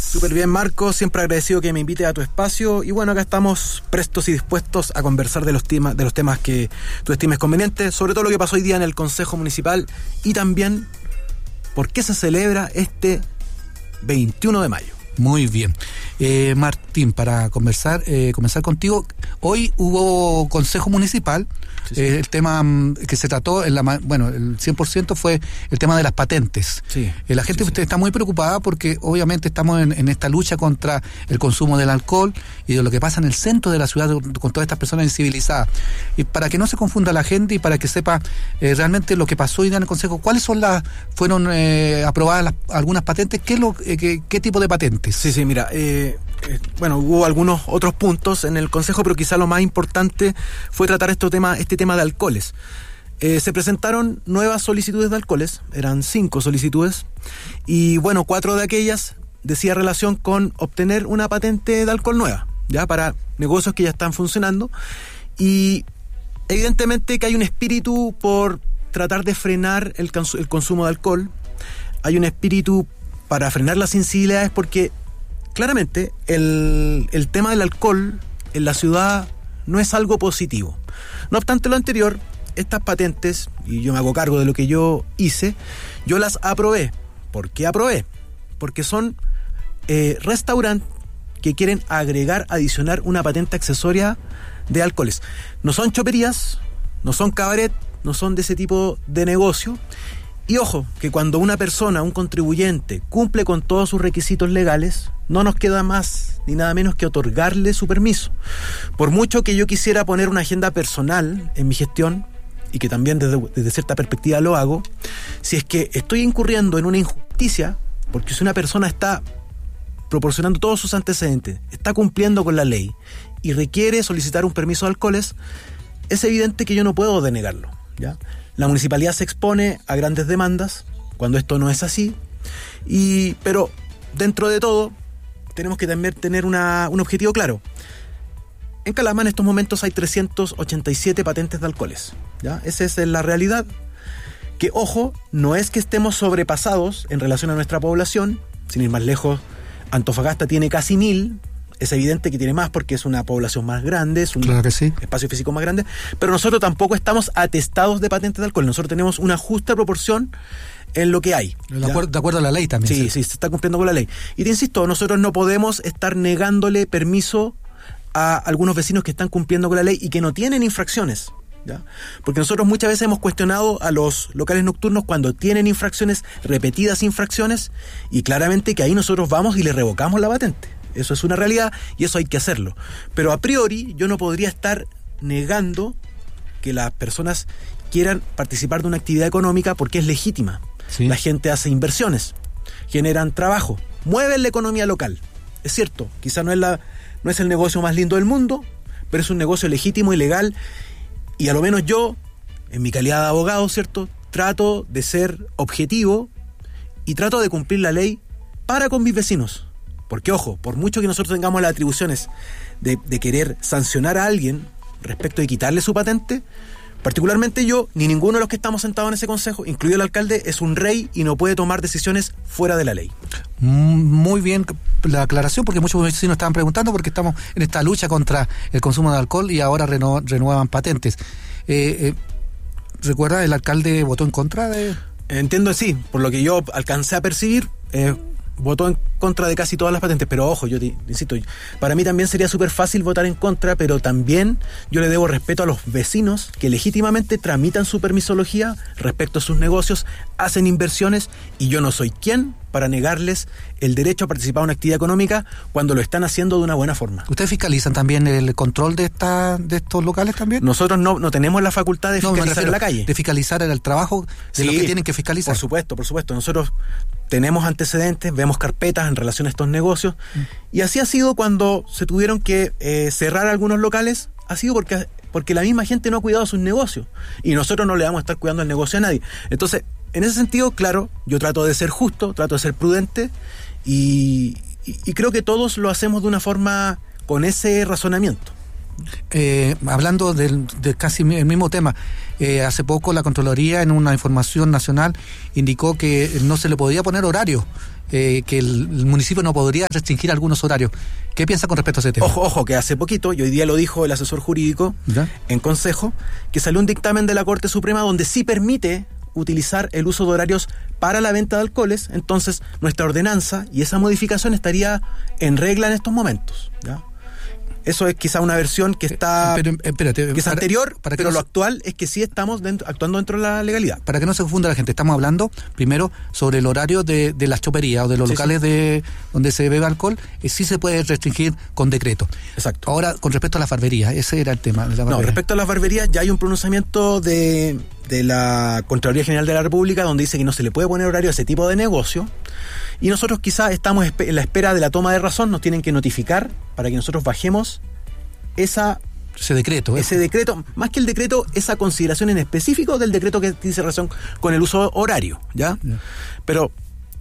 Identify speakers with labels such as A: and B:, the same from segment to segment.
A: Súper bien, Marco, siempre agradecido que me invite a tu espacio y bueno, acá estamos prestos y dispuestos a conversar de los temas que tú estimes convenientes, sobre todo lo que pasó hoy día en el Consejo Municipal y también por qué se celebra este 21 de mayo.
B: Muy bien. Martín, para comenzar contigo, hoy hubo Consejo Municipal, sí. El tema que se trató, el 100% fue el tema de las patentes.
A: Sí,
B: la gente está muy preocupada porque obviamente estamos en esta lucha contra el consumo del alcohol y de lo que pasa en el centro de la ciudad con todas estas personas incivilizadas. Y para que no se confunda la gente y para que sepa realmente lo que pasó hoy día en el Consejo, ¿cuáles fueron aprobadas algunas patentes? ¿Qué tipo de patentes?
A: Sí, mira, hubo algunos otros puntos en el Consejo, pero quizá lo más importante fue tratar este tema de alcoholes. Se presentaron nuevas solicitudes de alcoholes, eran 5 solicitudes, y bueno, 4 de aquellas decía relación con obtener una patente de alcohol nueva, ya para negocios que ya están funcionando, y evidentemente que hay un espíritu por tratar de frenar el consumo de alcohol, hay un espíritu para frenar las incivilidades porque claramente el tema del alcohol en la ciudad no es algo positivo. No obstante lo anterior, estas patentes, y yo me hago cargo de lo que yo hice, yo las aprobé. ¿Por qué aprobé? Porque son restaurantes que quieren adicionar una patente accesoria de alcoholes. No son choperías, no son cabaret, no son de ese tipo de negocio. Y ojo, que cuando una persona, un contribuyente, cumple con todos sus requisitos legales, no nos queda más ni nada menos que otorgarle su permiso. Por mucho que yo quisiera poner una agenda personal en mi gestión, y que también desde cierta perspectiva lo hago, si es que estoy incurriendo en una injusticia, porque si una persona está proporcionando todos sus antecedentes, está cumpliendo con la ley y requiere solicitar un permiso de alcoholes, es evidente que yo no puedo denegarlo, ¿ya? La municipalidad se expone a grandes demandas cuando esto no es así, pero dentro de todo tenemos que también tener un objetivo claro. En Calama en estos momentos hay 387 patentes de alcoholes, ¿ya? Esa es la realidad, que ojo, no es que estemos sobrepasados en relación a nuestra población, sin ir más lejos, Antofagasta tiene casi 1000, es evidente que tiene más porque es una población más grande, es un espacio físico más grande, pero nosotros tampoco estamos atestados de patentes de alcohol, nosotros tenemos una justa proporción en lo que hay.
B: De acuerdo a la ley también.
A: Sí, se está cumpliendo con la ley. Y te insisto, nosotros no podemos estar negándole permiso a algunos vecinos que están cumpliendo con la ley y que no tienen infracciones, ¿ya? Porque nosotros muchas veces hemos cuestionado a los locales nocturnos cuando tienen infracciones, repetidas infracciones, y claramente que ahí nosotros vamos y le revocamos la patente. Eso es una realidad y eso hay que hacerlo. Pero a priori yo no podría estar negando que las personas quieran participar de una actividad económica porque es legítima. Sí. La gente hace inversiones, generan trabajo, mueven la economía local. Es cierto, quizá no es el negocio más lindo del mundo, pero es un negocio legítimo y legal, y a lo menos yo, en mi calidad de abogado, ¿cierto?, trato de ser objetivo y trato de cumplir la ley para con mis vecinos. Porque, ojo, por mucho que nosotros tengamos las atribuciones de querer sancionar a alguien respecto de quitarle su patente, particularmente yo, ni ninguno de los que estamos sentados en ese consejo, incluido el alcalde, es un rey y no puede tomar decisiones fuera de la ley.
B: Muy bien la aclaración, porque muchos vecinos estaban preguntando porque estamos en esta lucha contra el consumo de alcohol y ahora renuevan patentes. ¿Recuerda, el alcalde votó en contra de...?
A: Entiendo, sí, por lo que yo alcancé a percibir, votó en contra de casi todas las patentes, pero ojo, yo te insisto, para mí también sería súper fácil votar en contra, pero también yo le debo respeto a los vecinos que legítimamente tramitan su permisología respecto a sus negocios, hacen inversiones, y yo no soy quien para negarles el derecho a participar en una actividad económica cuando lo están haciendo de una buena forma.
B: ¿Ustedes fiscalizan también el control de estos locales también?
A: Nosotros no tenemos la facultad de fiscalizar en la calle.
B: De fiscalizar el trabajo de los que tienen que fiscalizar.
A: Por supuesto. Nosotros tenemos antecedentes, vemos carpetas en relación a estos negocios, y así ha sido cuando se tuvieron que cerrar algunos locales, ha sido porque la misma gente no ha cuidado sus negocios, y nosotros no le vamos a estar cuidando el negocio a nadie. Entonces, en ese sentido, claro, yo trato de ser justo, trato de ser prudente, y creo que todos lo hacemos de una forma con ese razonamiento.
B: Hablando de casi el mismo tema, hace poco la Contraloría en una información nacional indicó que no se le podía poner horario, que el municipio no podría restringir algunos horarios. ¿Qué piensa con respecto a ese tema?
A: Ojo, que hace poquito, y hoy día lo dijo el asesor jurídico en consejo, que salió un dictamen de la Corte Suprema donde sí permite utilizar el uso de horarios para la venta de alcoholes. Entonces nuestra ordenanza y esa modificación estaría en regla en estos momentos, ¿ya? Eso es quizá una versión que está
B: espérate,
A: que es anterior, pero
B: no
A: lo actual es que sí estamos actuando dentro de la legalidad.
B: Para que no se confunda la gente, estamos hablando primero sobre el horario de las choperías o de los locales de donde se bebe alcohol, sí se puede restringir con decreto.
A: Exacto.
B: Ahora, con respecto a las barberías, ese era el tema.
A: No, respecto a las barberías, ya hay un pronunciamiento de la Contraloría General de la República donde dice que no se le puede poner horario a ese tipo de negocio. Y nosotros quizás estamos en la espera de la toma de razón, nos tienen que notificar para que nosotros bajemos ese decreto. Ese decreto, más que el decreto, esa consideración en específico del decreto que dice relación con el uso horario, ¿ya? Pero,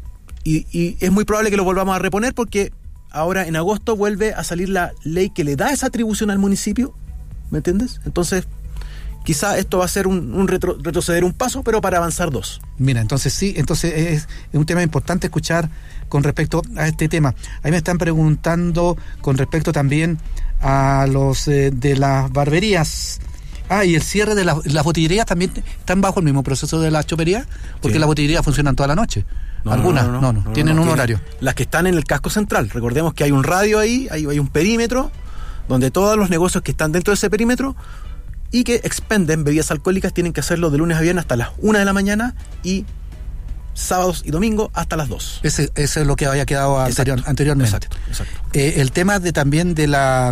A: y es muy probable que lo volvamos a reponer porque ahora en agosto vuelve a salir la ley que le da esa atribución al municipio, ¿me entiendes? Entonces, quizá esto va a ser retroceder un paso, pero para avanzar dos.
B: Mira, entonces es un tema importante escuchar con respecto a este tema. Ahí me están preguntando con respecto también a los de las barberías. Y el cierre de las botillerías también están bajo el mismo proceso de la chopería, porque
A: sí.
B: Las botillerías funcionan toda la noche. Algunas no, tienen un horario.
A: Las que están en el casco central, recordemos que hay un radio ahí, hay un perímetro, donde todos los negocios que están dentro de ese perímetro y que expenden bebidas alcohólicas tienen que hacerlo de lunes a viernes hasta las 1 de la mañana y sábados y domingos hasta las 2.
B: Ese es lo que había quedado anteriormente.
A: Exacto.
B: El tema también de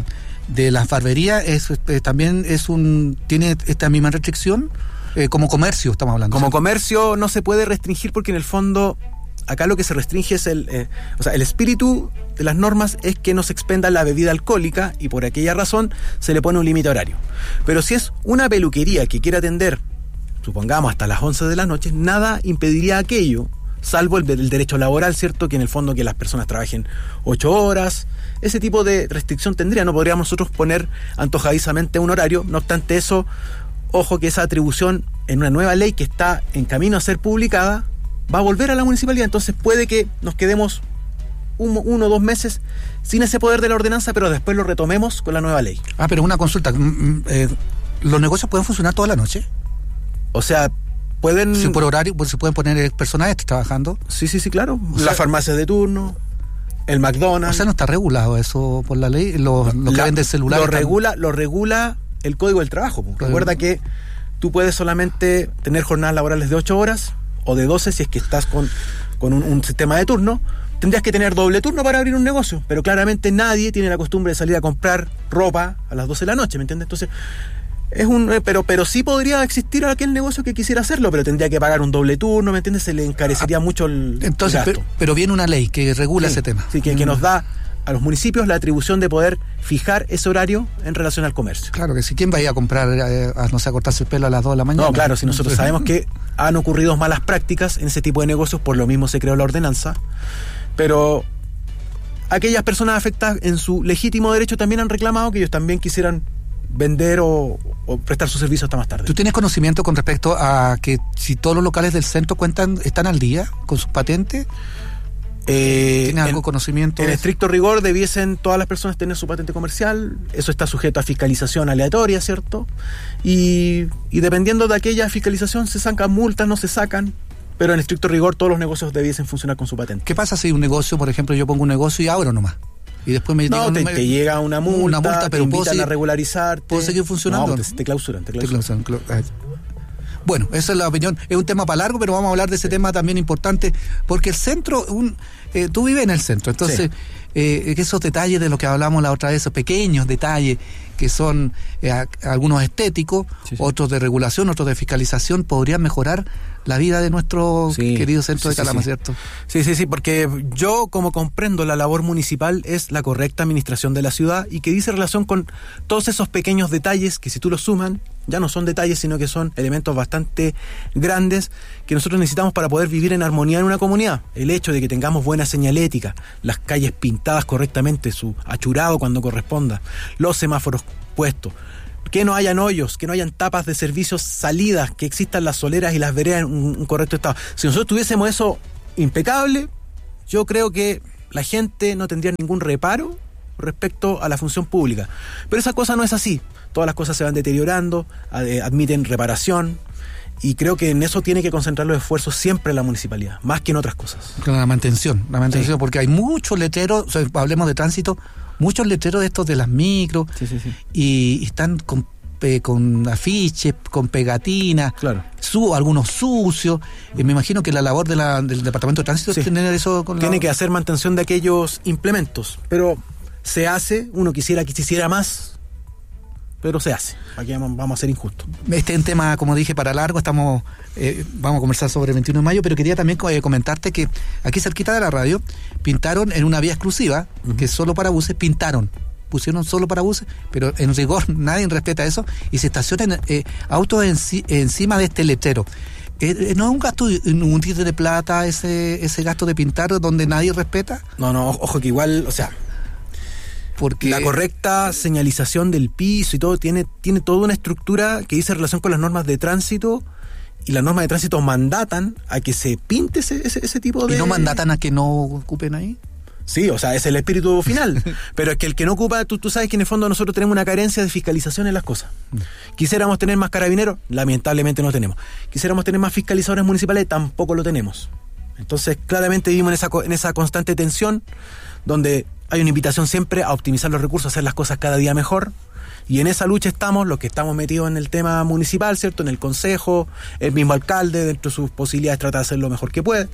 B: las barberías también tiene esta misma restricción, como comercio estamos hablando.
A: Como comercio no se puede restringir porque en el fondo acá lo que se restringe es el espíritu de las normas es que no se expenda la bebida alcohólica y por aquella razón se le pone un límite horario. Pero si es una peluquería que quiere atender, supongamos hasta las 11 de la noche, nada impediría aquello, salvo el derecho laboral, ¿cierto? Que en el fondo que las personas trabajen 8 horas, ese tipo de restricción tendría, no podríamos nosotros poner antojadizamente un horario. No obstante eso, ojo que esa atribución en una nueva ley que está en camino a ser publicada va a volver a la municipalidad, entonces puede que nos quedemos 1 o 2 meses sin ese poder de la ordenanza, pero después lo retomemos con la nueva ley.
B: Pero una consulta, ¿los negocios pueden funcionar toda la noche?
A: O sea, pueden...
B: Si por horario, se pueden poner personas trabajando.
A: Sí, claro. Las farmacias de turno, el McDonald's.
B: O sea, no está regulado eso por la ley, lo que venden celulares.
A: Lo regula el Código del Trabajo. Recuerda que tú puedes solamente tener jornadas laborales de 8 horas o de 12 si es que estás con un sistema de turno. Tendrías que tener doble turno para abrir un negocio, pero claramente nadie tiene la costumbre de salir a comprar ropa a las 12 de la noche, ¿me entiendes? Entonces, pero sí podría existir aquel negocio que quisiera hacerlo, pero tendría que pagar un doble turno, ¿me entiendes? Se le encarecería mucho el gasto.
B: Pero viene una ley que regula ese tema.
A: Sí, que nos da a los municipios la atribución de poder fijar ese horario en relación al comercio.
B: Claro que si ¿quién va a ir a comprar, a cortarse el pelo a las 2 de la mañana?
A: No, claro, si nosotros sabemos que han ocurrido malas prácticas en ese tipo de negocios, por lo mismo se creó la ordenanza, pero aquellas personas afectadas en su legítimo derecho también han reclamado que ellos también quisieran vender o prestar su servicio hasta más tarde.
B: ¿Tú tienes conocimiento con respecto a que si todos los locales del centro están al día con sus patentes? ¿Tienes algo conocimiento?
A: En estricto rigor debiesen todas las personas tener su patente comercial. Eso está sujeto a fiscalización aleatoria, ¿cierto? Y dependiendo de aquella fiscalización se sacan multas, no se sacan. Pero en estricto rigor todos los negocios debiesen funcionar con su patente.
B: ¿Qué pasa si un negocio, por ejemplo, yo pongo un negocio y abro nomás? Y después
A: te llega una multa,
B: pero
A: te invitan a regularizarte.
B: ¿Puedo seguir funcionando?
A: No, te clausuran.
B: Bueno, esa es la opinión. Es un tema para largo, pero vamos a hablar de ese tema también importante, porque el centro, tú vives en el centro, entonces esos detalles de lo que hablamos la otra vez, esos pequeños detalles que son algunos estéticos, otros de regulación, otros de fiscalización, podrían mejorar la vida de nuestro querido centro de Calama, ¿cierto?
A: Sí, porque yo, como comprendo, la labor municipal es la correcta administración de la ciudad y que dice relación con todos esos pequeños detalles que si tú los suman, ya no son detalles, sino que son elementos bastante grandes que nosotros necesitamos para poder vivir en armonía en una comunidad. El hecho de que tengamos buena señalética, las calles pintadas correctamente, su achurado cuando corresponda, los semáforos dispuesto. Que no hayan hoyos, que no hayan tapas de servicios, salidas, que existan las soleras y las veredas en un correcto estado. Si nosotros tuviésemos eso impecable, yo creo que la gente no tendría ningún reparo respecto a la función pública. Pero esa cosa no es así. Todas las cosas se van deteriorando, admiten reparación, y creo que en eso tiene que concentrar los esfuerzos siempre la municipalidad, más que en otras cosas.
B: La mantención, sí. Porque hay muchos letreros, o sea, hablemos de tránsito, muchos letreros de estos de las micros, sí. Y están con afiches, con pegatinas,
A: claro.
B: Algunos sucios. Me imagino que la labor del Departamento de Tránsito es tener eso
A: tiene que hacer mantención de aquellos implementos, pero se hace. Uno quisiera que se hiciera más, pero se hace. Aquí vamos a ser injustos.
B: Este es un tema, como dije, para largo. Vamos a conversar sobre el 21 de mayo, pero quería también comentarte que aquí cerquita de la radio pintaron en una vía exclusiva, que es solo para buses, pusieron solo para buses, pero en rigor nadie respeta eso, y se estacionan autos encima de este letrero. ¿No es un gasto, un tiro de plata ese gasto de pintar donde nadie respeta?
A: No, ojo que igual, o sea, porque la correcta señalización del piso y todo tiene toda una estructura que dice relación con las normas de tránsito, y las normas de tránsito mandatan a que se pinte ese tipo de...
B: ¿Y no mandatan a que no ocupen ahí?
A: Sí, o sea, es el espíritu final. Pero es que el que no ocupa, tú sabes que en el fondo nosotros tenemos una carencia de fiscalización en las cosas. Quisiéramos tener más carabineros, lamentablemente no tenemos. Quisiéramos tener más fiscalizadores municipales, tampoco lo tenemos. Entonces, claramente vivimos en esa constante tensión, donde hay una invitación siempre a optimizar los recursos, a hacer las cosas cada día mejor. Y en esa lucha estamos, los que estamos metidos en el tema municipal, ¿cierto? En el consejo, el mismo alcalde, dentro de sus posibilidades, trata de hacer lo mejor que puede.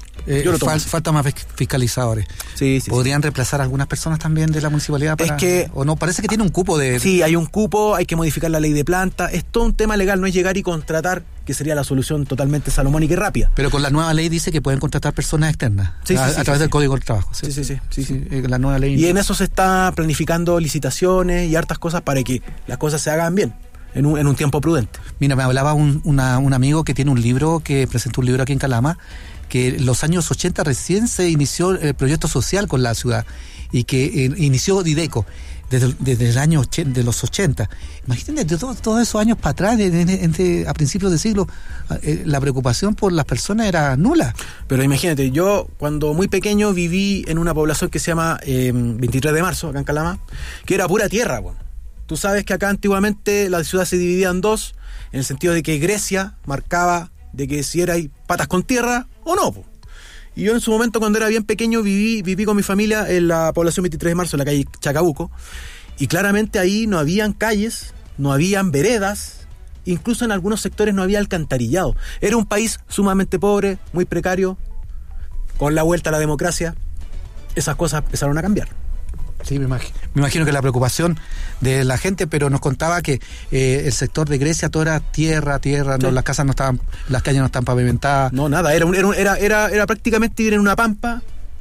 B: Falta más fiscalizadores.
A: Sí.
B: ¿Podrían reemplazar a algunas personas también de la municipalidad? ¿O no? Parece que tiene un cupo de...
A: Sí, hay un cupo, hay que modificar la ley de planta. Es todo un tema legal, no es llegar y contratar, que sería la solución totalmente salomónica y rápida.
B: Pero con la nueva ley dice que pueden contratar personas externas a través del Código del Trabajo.
A: Sí.
B: La nueva ley.
A: Y en eso se está planificando licitaciones y hartas cosas para que las cosas se hagan bien. En un tiempo prudente.
B: Mira, me hablaba un amigo que tiene un libro, que presentó un libro aquí en Calama, que en los años 80 recién se inició el proyecto social con la ciudad, y que inició Dideco desde el año de los 80. Imagínate, todos esos años para atrás, a principios de siglo, la preocupación por las personas era nula.
A: Pero imagínate, yo cuando muy pequeño viví en una población que se llama 23 de marzo, acá en Calama, que era pura tierra, bueno. Tú sabes que acá antiguamente la ciudad se dividía en dos, en el sentido de que Grecia marcaba de que si era patas con tierra o no. Y yo en su momento, cuando era bien pequeño, viví con mi familia en la población 23 de marzo, en la calle Chacabuco, y claramente ahí no habían calles, no habían veredas, incluso en algunos sectores no había alcantarillado. Era un país sumamente pobre, muy precario. Con la vuelta a la democracia, esas cosas empezaron a cambiar.
B: Sí, me imagino que la preocupación de la gente, pero nos contaba que el sector de Grecia todo era tierra, sí. No, las casas no estaban, las calles no estaban pavimentadas.
A: No, nada, era prácticamente vivir en una pampa,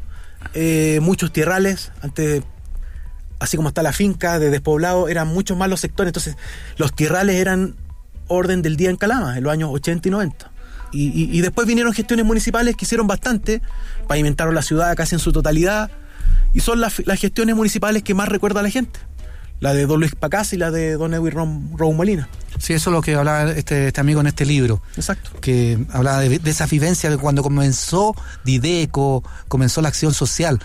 A: muchos tierrales, antes, así como está la finca de despoblado, eran muchos más los sectores, entonces los tierrales eran orden del día en Calama, en los años 80 y 90. Y después vinieron gestiones municipales que hicieron bastante, pavimentaron la ciudad casi en su totalidad. Y son las gestiones municipales que más recuerda a la gente. La de don Luis Pacás y la de don Edwin Raúl Molina.
B: Sí, eso es lo que hablaba este amigo en este libro.
A: Exacto.
B: Que hablaba de esa vivencia de cuando comenzó Dideco, comenzó la acción social,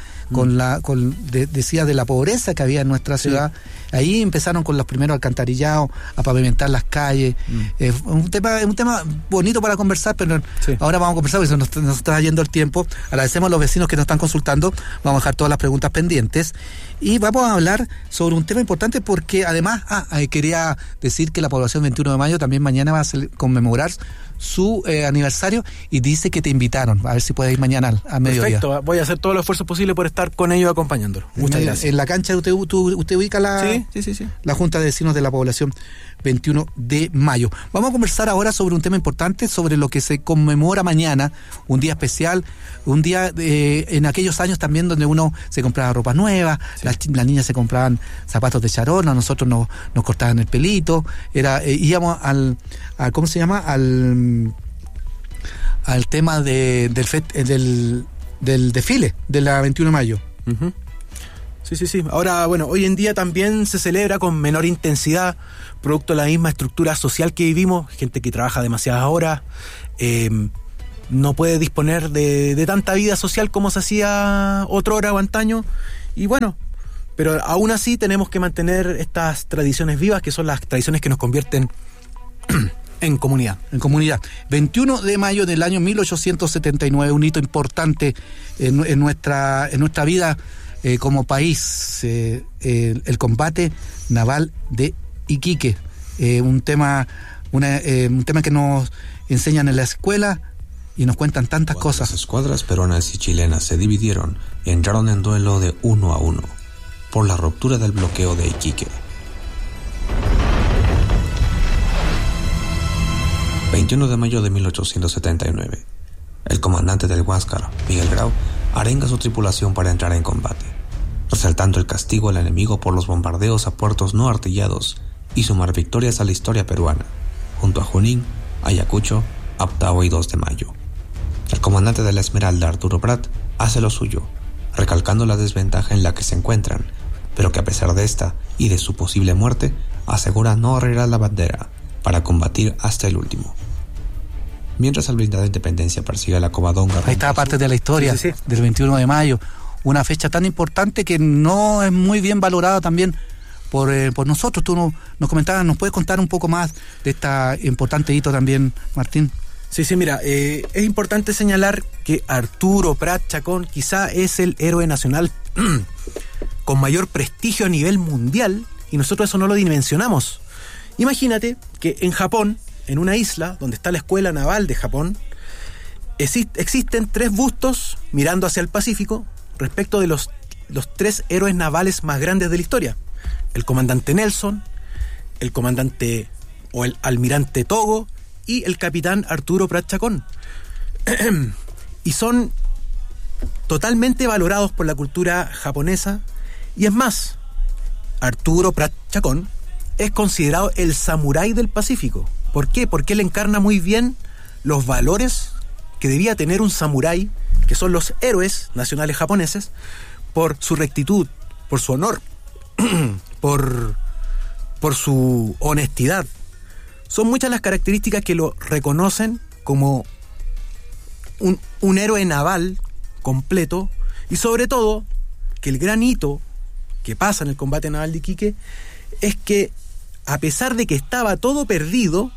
B: decía de la pobreza que había en nuestra ciudad. Ahí empezaron con los primeros alcantarillados, a pavimentar las calles. Un tema bonito para conversar, pero ahora vamos a conversar porque nos está yendo el tiempo. Agradecemos a los vecinos que nos están consultando. Vamos a dejar todas las preguntas pendientes. Y vamos a hablar sobre un tema importante porque además quería decir que la población 21 de mayo también mañana va a conmemorar su aniversario, y dice que te invitaron, a ver si puedes ir mañana a mediodía.
A: Perfecto, voy a hacer todo el esfuerzo posible por estar con ellos acompañándolo. Muchas gracias.
B: En la cancha usted ubica la Junta de Vecinos de la población 21 de mayo. Vamos a conversar ahora sobre un tema importante, sobre lo que se conmemora mañana, un día especial, un día en aquellos años también donde uno se compraba ropa nueva, las niñas se compraban zapatos de charol, a nosotros nos cortaban el pelito, íbamos ¿cómo se llama? Al tema del desfile de la 21 de mayo.
A: Uh-huh. Sí. Ahora, bueno, hoy en día también se celebra con menor intensidad, producto de la misma estructura social que vivimos, gente que trabaja demasiadas horas, no puede disponer de tanta vida social como se hacía otrora o antaño, y bueno, pero aún así tenemos que mantener estas tradiciones vivas, que son las tradiciones que nos convierten en comunidad.
B: 21 de mayo del año 1879, un hito importante en nuestra vida como país, el combate naval de Iquique, un tema que nos enseñan en la escuela y nos cuentan tantas cosas.
C: Las escuadras peruanas y chilenas se dividieron y entraron en duelo de 1-1 por la ruptura del bloqueo de Iquique. 21 de mayo de 1879. El comandante del Huáscar, Miguel Grau, arenga a su tripulación para entrar en combate, resaltando el castigo al enemigo por los bombardeos a puertos no artillados y sumar victorias a la historia peruana, junto a Junín, Ayacucho, Aptao y 2 de mayo. El comandante de la Esmeralda, Arturo Prat, hace lo suyo, recalcando la desventaja en la que se encuentran, pero que a pesar de esta y de su posible muerte, asegura no arreglar la bandera para combatir hasta el último. Mientras el blindado de Independencia persigue a la Covadonga.
B: Ahí está parte de la historia del 21 de mayo, una fecha tan importante que no es muy bien valorada también por nosotros. Tú nos comentabas, ¿nos puedes contar un poco más de esta importante hito también, Martín?
A: Sí, mira, es importante señalar que Arturo Prat Chacón quizá es el héroe nacional con mayor prestigio a nivel mundial, y nosotros eso no lo dimensionamos. Imagínate que en Japón, en una isla donde está la Escuela Naval de Japón, existen 3 bustos mirando hacia el Pacífico respecto de los 3 héroes navales más grandes de la historia: el comandante Nelson, el comandante o el almirante Togo y el capitán Arturo Prat Chacón. Y son totalmente valorados por la cultura japonesa, y es más, Arturo Prat Chacón es considerado el samurái del Pacífico. ¿Por qué? Porque él encarna muy bien los valores que debía tener un samurái, que son los héroes nacionales japoneses, por su rectitud, por su honor, por su honestidad. Son muchas las características que lo reconocen como un héroe naval completo, y sobre todo que el gran hito que pasa en el combate naval de Iquique es que a pesar de que estaba todo perdido,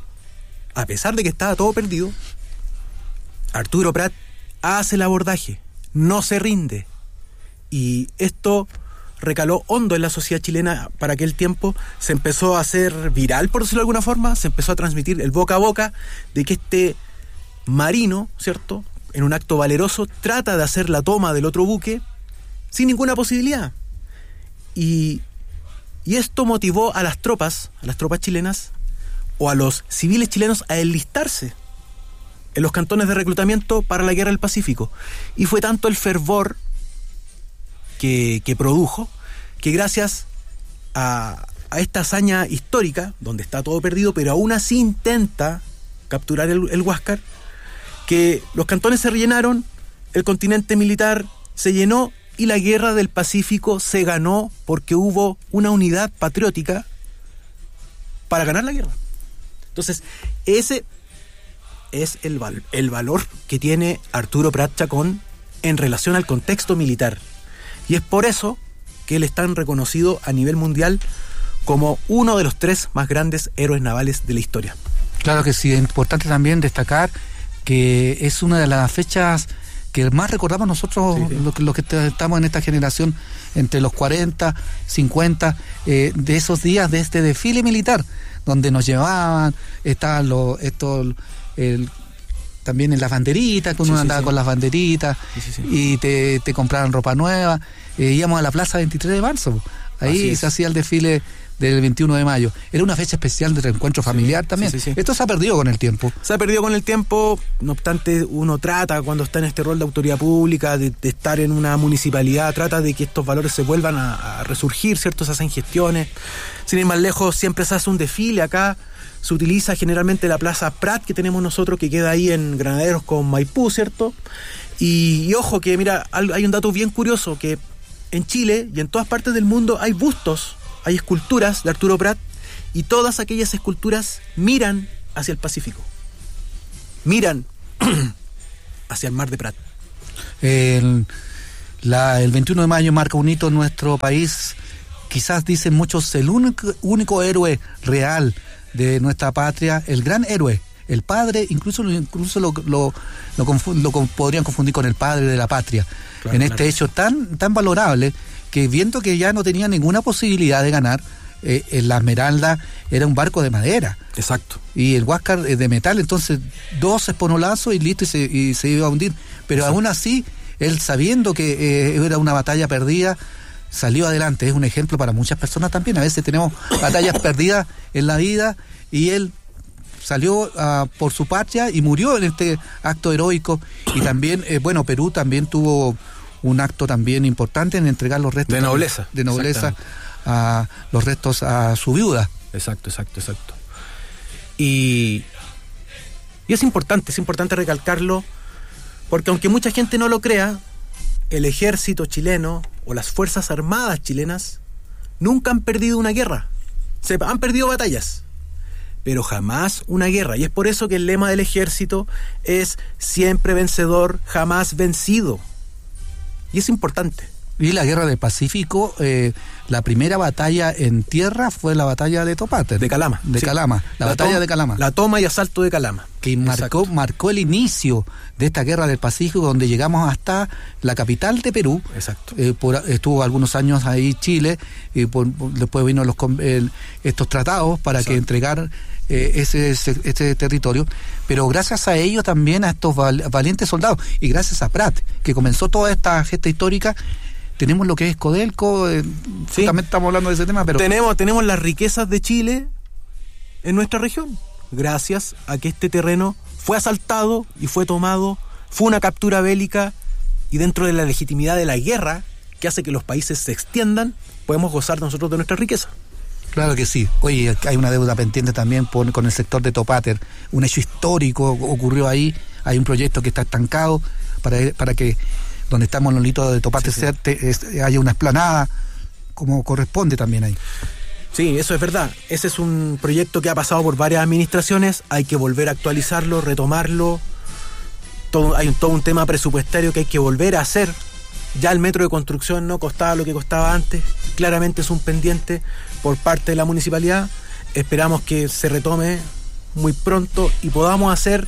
A: Arturo Prat hace el abordaje, no se rinde, y esto recaló hondo en la sociedad chilena. Para aquel tiempo se empezó a hacer viral, por decirlo de alguna forma, se empezó a transmitir el boca a boca de que este marino, ¿cierto?, en un acto valeroso trata de hacer la toma del otro buque sin ninguna posibilidad. Y esto motivó a las tropas chilenas o a los civiles chilenos a enlistarse en los cantones de reclutamiento para la Guerra del Pacífico. Y fue tanto el fervor que produjo, que gracias a esta hazaña histórica, donde está todo perdido, pero aún así intenta capturar el Huáscar, que los cantones se rellenaron, el continente militar se llenó y la Guerra del Pacífico se ganó porque hubo una unidad patriótica para ganar la guerra. Entonces, ese es el valor que tiene Arturo Prat Chacón en relación al contexto militar. Y es por eso que él es tan reconocido a nivel mundial como uno de los 3 más grandes héroes navales de la historia.
B: Claro que sí, es importante también destacar que es una de las fechas que más recordamos nosotros, los que estamos en esta generación, entre los 40, 50, de esos días de este desfile militar, donde nos llevaban, estaban también en las banderitas, que uno andaba con las banderitas, y te compraban ropa nueva. Íbamos a la Plaza 23 de marzo, ahí se hacía el desfile del 21 de mayo. Era una fecha especial de reencuentro familiar también. Esto se ha perdido con el tiempo. No obstante, uno trata, cuando está en este rol de autoridad pública, de estar en una municipalidad, trata de que estos valores se vuelvan a resurgir, ¿cierto? Se hacen gestiones. Sin ir más lejos, siempre se hace un desfile acá. Se utiliza generalmente la Plaza Prat que tenemos nosotros, que queda ahí en Granaderos con Maipú, ¿cierto? Y ojo que, mira, hay un dato bien curioso, que
A: en Chile y en todas partes del mundo hay bustos, hay esculturas de Arturo Prat, y todas aquellas esculturas miran hacia el Pacífico, miran hacia el mar de Prat.
B: El 21 de mayo marca un hito en nuestro país. Quizás dicen muchos el único héroe real de nuestra patria, el gran héroe, el padre, incluso lo podrían confundir con el padre de la patria, claro, en este hecho tan valorable, que viendo que ya no tenía ninguna posibilidad de ganar, la Esmeralda era un barco de madera.
A: Exacto.
B: Y el Huáscar de metal, entonces 2 esponolazos y listo, y se iba a hundir. Pero exacto, aún así, él sabiendo que era una batalla perdida, salió adelante. Es un ejemplo para muchas personas también. A veces tenemos batallas perdidas en la vida, y él salió por su patria y murió en este acto heroico. Y también, Perú también tuvo un acto también importante en entregar los restos de nobleza a los restos a su viuda.
A: Exacto. Y es importante recalcarlo, porque aunque mucha gente no lo crea, el ejército chileno o las fuerzas armadas chilenas nunca han perdido una guerra. Han perdido batallas, pero jamás una guerra. Y es por eso que el lema del ejército es siempre vencedor, jamás vencido. Y es importante.
B: Y la guerra del Pacífico, la primera batalla en tierra fue la batalla de Topáter.
A: De Calama.
B: La batalla de Calama.
A: La toma y asalto de Calama.
B: Que marcó el inicio de esta guerra del Pacífico, donde llegamos hasta la capital de Perú.
A: Exacto.
B: Estuvo algunos años ahí Chile, y después vino estos tratados para exacto, que entregar este territorio. Pero gracias a ellos también, a estos valientes soldados, y gracias a Prat, que comenzó toda esta gesta histórica, tenemos lo que es Codelco. Justamente estamos hablando de ese tema, pero
A: tenemos las riquezas de Chile en nuestra región, gracias a que este terreno fue asaltado y fue tomado, fue una captura bélica, y dentro de la legitimidad de la guerra, que hace que los países se extiendan, podemos gozar nosotros de nuestra riqueza.
B: Claro que sí. Oye, hay una deuda pendiente también con el sector de Topáter. Un hecho histórico ocurrió ahí. Hay un proyecto que está estancado para que donde estamos en los litos de Topáter haya una explanada como corresponde también ahí.
A: Sí, eso es verdad. Ese es un proyecto que ha pasado por varias administraciones. Hay que volver a actualizarlo, retomarlo. Hay todo un tema presupuestario que hay que volver a hacer. Ya el metro de construcción no costaba lo que costaba antes. Claramente es un pendiente por parte de la municipalidad. Esperamos que se retome muy pronto y podamos hacer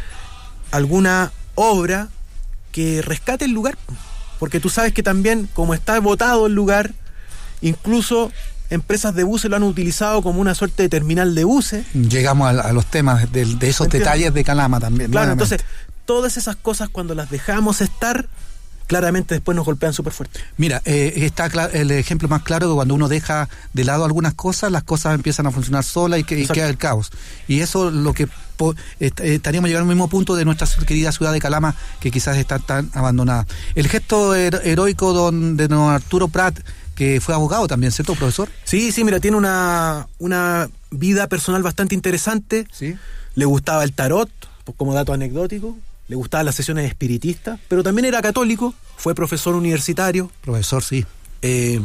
A: alguna obra que rescate el lugar, porque tú sabes que también, como está botado el lugar, incluso empresas de buses lo han utilizado como una suerte de terminal de buses.
B: Llegamos a los temas de esos detalles de Calama también.
A: Claro, nuevamente. Entonces, todas esas cosas, cuando las dejamos estar, claramente después nos golpean súper fuerte.
B: Mira, está el ejemplo más claro que cuando uno deja de lado algunas cosas, las cosas empiezan a funcionar solas y queda el caos. Y eso es lo que estaríamos llegando al mismo punto de nuestra querida ciudad de Calama, que quizás está tan abandonada. El gesto heroico de don Arturo Prat, que fue abogado también, ¿cierto, profesor?
A: Sí, mira, tiene una vida personal bastante interesante.
B: ¿Sí?
A: Le gustaba el tarot, como dato anecdótico. Le gustaban las sesiones espiritistas, pero también era católico, fue profesor universitario.
B: Profesor, sí.
A: El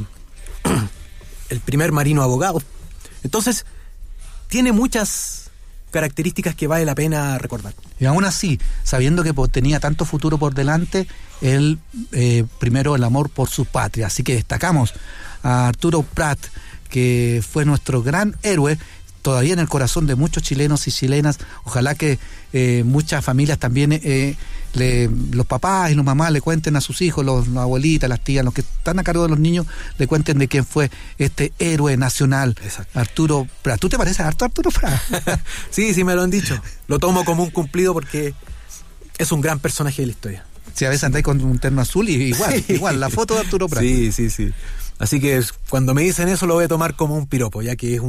A: primer marino abogado. Entonces, tiene muchas características que vale la pena recordar.
B: Y aún así, sabiendo que tenía tanto futuro por delante, él, primero el amor por su patria. Así que destacamos a Arturo Prat, que fue nuestro gran héroe, todavía en el corazón de muchos chilenos y chilenas. Ojalá que muchas familias también, los papás y los mamás le cuenten a sus hijos, las abuelitas, las tías, los que están a cargo de los niños, le cuenten de quién fue este héroe nacional.
A: Exacto. Arturo
B: Prat. ¿Tú te pareces a Arturo Prat?
A: Sí, me lo han dicho. Lo tomo como un cumplido porque es un gran personaje de la historia.
B: Sí, a veces andáis con un terno azul y igual, la foto de Arturo Prat.
A: Sí. Así que cuando me dicen eso lo voy a tomar como un piropo, ya que es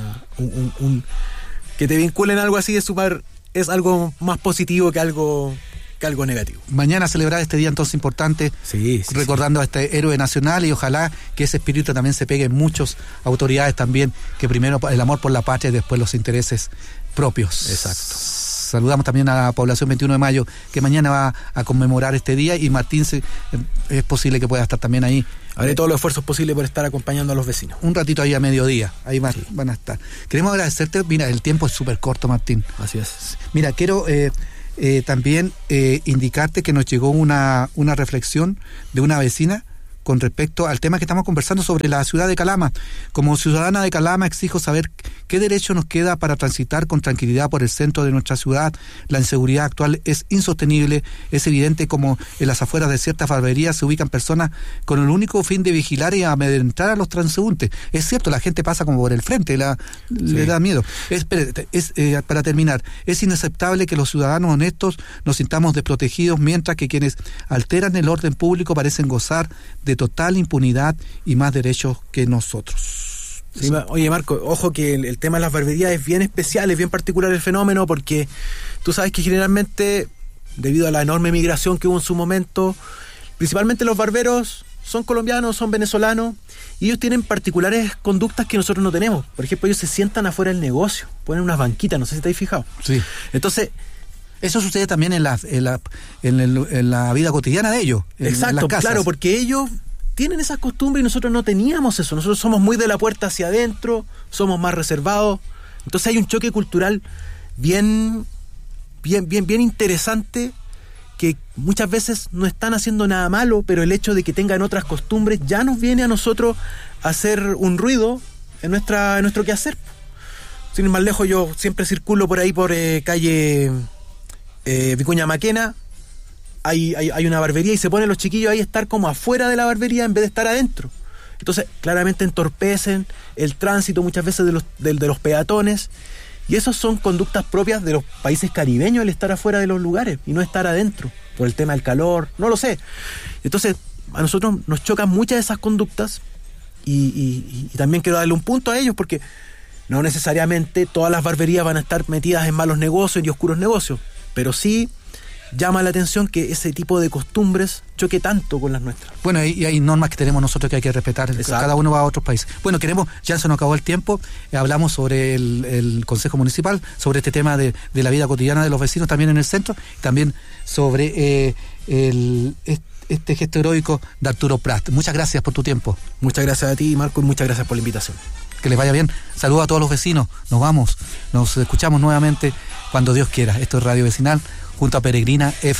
A: que te vinculen algo así es algo más positivo que algo negativo.
B: Mañana celebrar este día entonces importante, recordando a este héroe nacional, y ojalá que ese espíritu también se pegue en muchas autoridades también, que primero el amor por la patria y después los intereses propios.
A: Exacto.
B: saludamos también a la población 21 de mayo, que mañana va a conmemorar este día, y Martín es posible que pueda estar también ahí.
A: Haré todos los esfuerzos posibles por estar acompañando a los vecinos.
B: Un ratito ahí a mediodía, ahí van a estar. Queremos agradecerte, mira, el tiempo es súper corto, Martín.
A: Así es.
B: Mira, quiero también indicarte que nos llegó una reflexión de una vecina con respecto al tema que estamos conversando sobre la ciudad de Calama. Como ciudadana de Calama exijo saber qué derecho nos queda para transitar con tranquilidad por el centro de nuestra ciudad. La inseguridad actual es insostenible. Es evidente como en las afueras de ciertas barberías se ubican personas con el único fin de vigilar y amedrentar a los transeúntes. Es cierto, la gente pasa como por el frente, le da miedo. Para terminar, es inaceptable que los ciudadanos honestos nos sintamos desprotegidos, mientras que quienes alteran el orden público parecen gozar de total impunidad y más derechos que nosotros.
A: Sí, oye, Marco, ojo que el tema de las barberías es bien especial, es bien particular el fenómeno, porque tú sabes que generalmente, debido a la enorme migración que hubo en su momento, principalmente los barberos son colombianos, son venezolanos, y ellos tienen particulares conductas que nosotros no tenemos. Por ejemplo, ellos se sientan afuera del negocio, ponen unas banquitas, no sé si te has fijado.
B: Sí.
A: Entonces,
B: eso sucede también en la vida cotidiana de ellos.
A: Exacto,
B: en las casas.
A: Claro, porque ellos tienen esas costumbres y nosotros no teníamos eso. Nosotros somos muy de la puerta hacia adentro, somos más reservados. Entonces hay un choque cultural bien interesante, que muchas veces no están haciendo nada malo, pero el hecho de que tengan otras costumbres ya nos viene a nosotros a hacer un ruido en nuestro quehacer. Sin ir más lejos, yo siempre circulo por ahí por calle Vicuña Maquena. Hay una barbería y se ponen los chiquillos ahí a estar como afuera de la barbería en vez de estar adentro. Entonces claramente entorpecen el tránsito muchas veces de los peatones, y esas son conductas propias de los países caribeños, el estar afuera de los lugares y no estar adentro por el tema del calor, no lo sé. Entonces a nosotros nos chocan muchas de esas conductas, y también quiero darle un punto a ellos, porque no necesariamente todas las barberías van a estar metidas en malos negocios y oscuros negocios, pero sí llama la atención que ese tipo de costumbres choque tanto con las nuestras.
B: Bueno, y hay normas que tenemos nosotros que hay que respetar.
A: Exacto.
B: Cada uno va a otros países. Bueno, ya se nos acabó el tiempo. Hablamos sobre el Consejo Municipal, sobre este tema de la vida cotidiana de los vecinos también en el centro, también sobre este gesto heroico de Arturo Prat. Muchas gracias por tu tiempo.
A: Muchas gracias a ti, Marco, y muchas gracias por la invitación.
B: Que les vaya bien. Saludos a todos los vecinos. Nos vamos. Nos escuchamos nuevamente cuando Dios quiera. Esto es Radio Vecinal junto a Peregrina FM.